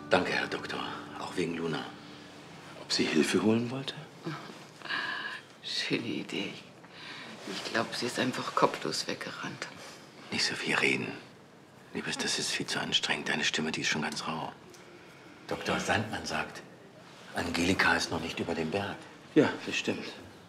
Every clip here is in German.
Danke, Herr Doktor. Auch wegen Luna. Ob sie Hilfe holen wollte? Schöne Idee. Ich glaube, sie ist einfach kopflos weggerannt. Nicht so viel reden. Liebes, das ist viel zu anstrengend. Deine Stimme, die ist schon ganz rau. Dr. Sandmann sagt, Angelika ist noch nicht über dem Berg. Ja, das stimmt.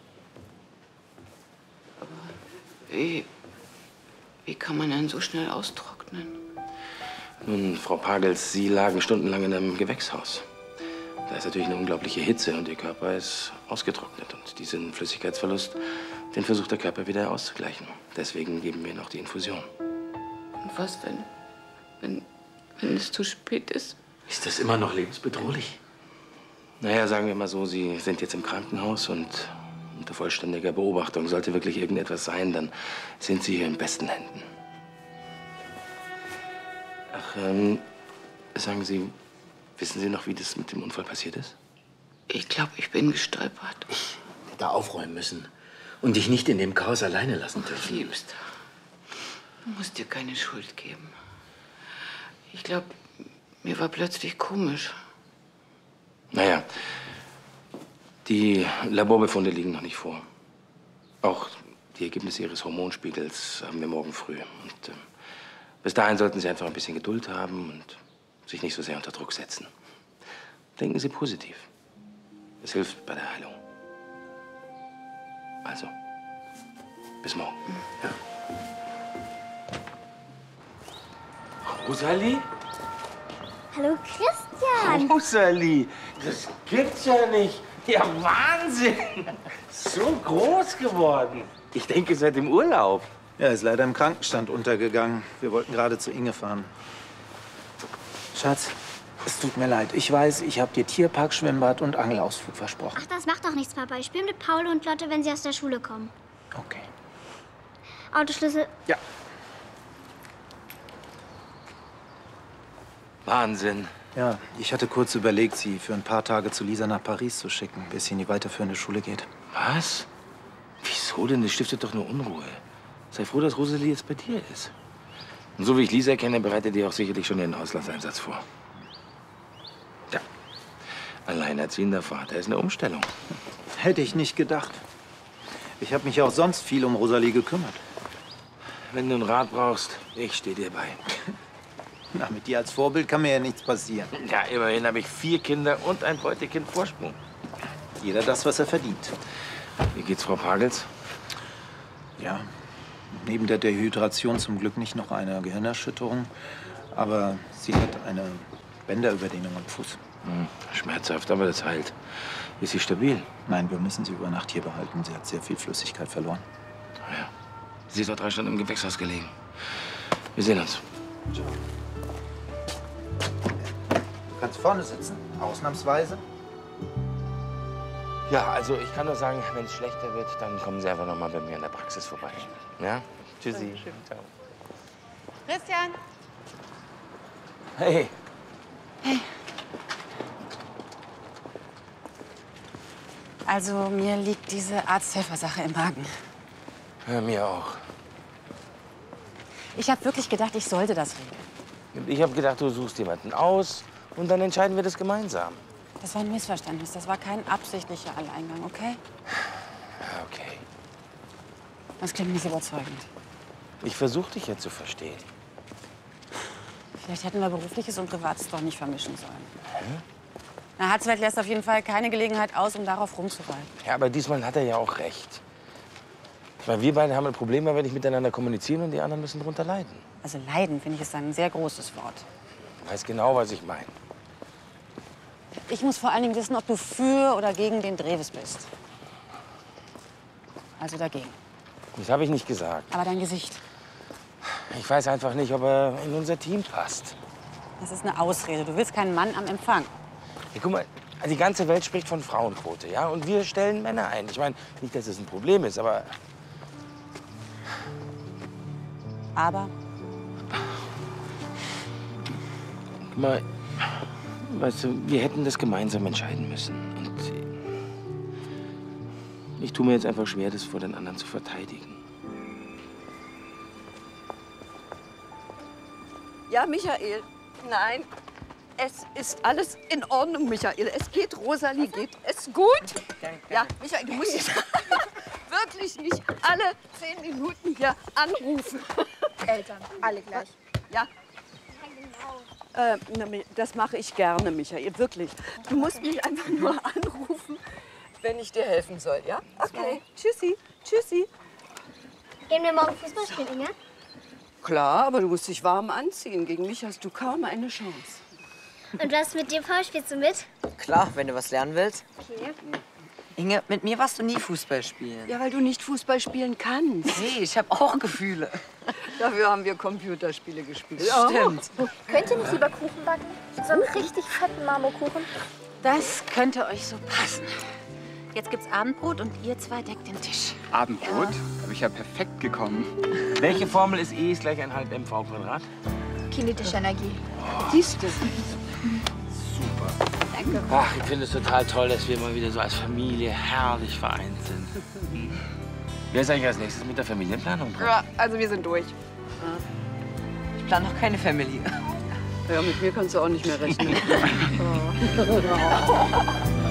Aber wie kann man denn so schnell austrocknen? Nun, Frau Pagels, Sie lagen stundenlang in einem Gewächshaus. Da ist natürlich eine unglaubliche Hitze und Ihr Körper ist ausgetrocknet. Und diesen Flüssigkeitsverlust, den versucht der Körper wieder auszugleichen. Deswegen geben wir noch die Infusion. Und was, wenn es zu spät ist? Ist das immer noch lebensbedrohlich? Naja, sagen wir mal so, Sie sind jetzt im Krankenhaus und unter vollständiger Beobachtung. Sollte wirklich irgendetwas sein, dann sind Sie hier in besten Händen. Ach, sagen Sie, wissen Sie noch, wie das mit dem Unfall passiert ist? Ich glaube, ich bin gestolpert. Ich hätte aufräumen müssen und dich nicht in dem Chaos alleine lassen dürfen. Liebster, du musst dir keine Schuld geben. Ich glaube, mir war plötzlich komisch. Naja, die Laborbefunde liegen noch nicht vor. Auch die Ergebnisse Ihres Hormonspiegels haben wir morgen früh. Und bis dahin sollten Sie einfach ein bisschen Geduld haben und sich nicht so sehr unter Druck setzen. Denken Sie positiv. Es hilft bei der Heilung. Also, bis morgen. Ja. Rosalie? Hallo Christian. Rosalie, das gibt's ja nicht. Ja, Wahnsinn. So groß geworden. Ich denke, seit dem Urlaub. Ja, ist leider im Krankenstand untergegangen. Wir wollten gerade zu Inge fahren. Schatz, es tut mir leid. Ich weiß, ich habe dir Tierpark, Schwimmbad und Angelausflug versprochen. Ach, das macht doch nichts, Papa. Ich spiele mit Paul und Lotte, wenn sie aus der Schule kommen. Okay. Autoschlüssel. Ja. Wahnsinn. Ja, ich hatte kurz überlegt, sie für ein paar Tage zu Lisa nach Paris zu schicken, bis sie in die weiterführende Schule geht. Was? Wieso denn? Das stiftet doch nur Unruhe. Sei froh, dass Rosalie jetzt bei dir ist. Und so wie ich Lisa kenne, bereitet die auch sicherlich schon den Auslandseinsatz vor. Ja, alleinerziehender Vater ist eine Umstellung. Hätte ich nicht gedacht. Ich habe mich auch sonst viel um Rosalie gekümmert. Wenn du einen Rat brauchst, ich stehe dir bei. Na, mit dir als Vorbild kann mir ja nichts passieren. Ja, immerhin habe ich 4 Kinder und ein Beutekind Vorsprung. Jeder das, was er verdient. Wie geht's Frau Pagels? Ja, neben der Dehydration zum Glück nicht noch eine Gehirnerschütterung. Aber sie hat eine Bänderüberdehnung am Fuß. Schmerzhaft, aber das heilt. Ist sie stabil? Nein, wir müssen sie über Nacht hier behalten. Sie hat sehr viel Flüssigkeit verloren. Ja. Sie ist doch 3 Stunden im Gewächshaus gelegen. Wir sehen uns. Ciao. Du kannst vorne sitzen, ausnahmsweise. Ja, also ich kann nur sagen, wenn es schlechter wird, dann kommen Sie einfach noch mal bei mir in der Praxis vorbei. Ja? Tschüssi. Ciao. Christian. Hey. Hey. Also, mir liegt diese Arzthelfersache im Magen. Ja, mir auch. Ich habe wirklich gedacht, ich sollte das regeln. Und ich habe gedacht, du suchst jemanden aus und dann entscheiden wir das gemeinsam. Das war ein Missverständnis. Das war kein absichtlicher Alleingang, okay? Ja, okay. Das klingt nicht überzeugend. Ich versuche dich ja zu verstehen. Vielleicht hätten wir Berufliches und Privates doch nicht vermischen sollen. Na, Harzwelt lässt auf jeden Fall keine Gelegenheit aus, um darauf rumzureiten. Ja, aber diesmal hat er ja auch recht. Ich meine, wir beide haben ein Problem, weil wir nicht miteinander kommunizieren und die anderen müssen darunter leiden. Also leiden, finde ich, ist ein sehr großes Wort. Du weißt genau, was ich meine. Ich muss vor allen Dingen wissen, ob du für oder gegen den Dreves bist. Also dagegen. Das habe ich nicht gesagt. Aber dein Gesicht, Ich weiß einfach nicht, ob er in unser Team passt. das ist eine Ausrede. Du willst keinen Mann am Empfang. Ja, guck mal, die ganze Welt spricht von Frauenquote, ja? Und wir stellen Männer ein. Ich meine, nicht, dass es ein Problem ist, aber... Aber Guck mal, weißt du, wir hätten das gemeinsam entscheiden müssen. Und ich tue mir jetzt einfach schwer, das vor den anderen zu verteidigen. Ja, Michael. Nein. Es ist alles in Ordnung, Michael. Es geht, Rosalie, geht es gut? Ja, Michael, du musst jetzt wirklich nicht alle 10 Minuten hier anrufen. Eltern, alle gleich. Ja. Das mache ich gerne, Michael, wirklich. Du musst mich einfach nur anrufen, wenn ich dir helfen soll, ja? Okay, tschüssi, tschüssi. Gehen wir morgen Fußball spielen, Inge? Klar, aber du musst dich warm anziehen. Gegen mich hast du kaum eine Chance. Und was mit dir, Paul? Spielst du mit? Klar, wenn du was lernen willst. Okay. Inge, mit mir warst du nie Fußball spielen. Ja, weil du nicht Fußball spielen kannst. Nee, ich habe auch Gefühle. Dafür haben wir Computerspiele gespielt. Stimmt. Könnt ihr nicht lieber Kuchen backen? So einen richtig fetten Marmorkuchen? Das könnte euch so passen. Jetzt gibt's Abendbrot und ihr zwei deckt den Tisch. Abendbrot? Habe ich ja perfekt gekommen. Welche Formel ist E ist gleich 1/2 mv²? Kinetische Energie. Siehst du? Super. Danke. Ach, ich finde es total toll, dass wir mal wieder so als Familie herrlich vereint sind. Wer ist eigentlich als nächstes mit der Familienplanung dran? Ja, also wir sind durch. Ich plane noch keine Family. Ja, mit mir kannst du auch nicht mehr rechnen. Oh.